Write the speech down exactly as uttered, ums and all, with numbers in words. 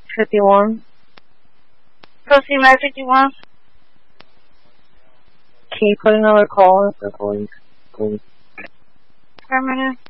fifty-one. Proceed by fifty-one. Can you put another call in for police, please? Permanent.